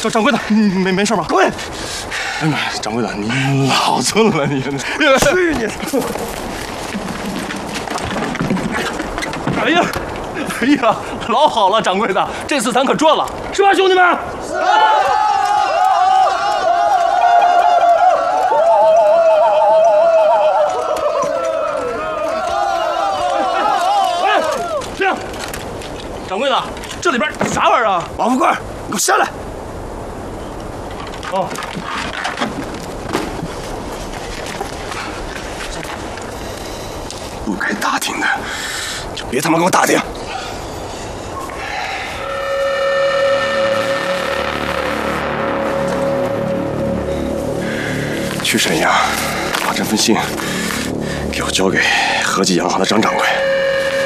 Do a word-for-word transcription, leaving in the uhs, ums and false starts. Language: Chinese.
掌掌柜的，你没没事吧？ 滚！ 哎呀，掌柜的，你老寸了你！去你！哎呀，哎呀，老好了，掌柜的，这次咱可赚了，是吧，兄弟们？是。哎，这样，掌柜的，这里边啥玩意儿啊？ 王富贵，你给我下来！ 哦。 不该打听的，就别他妈给我打听。去沈阳把这份信给我交给和记洋行的张掌柜。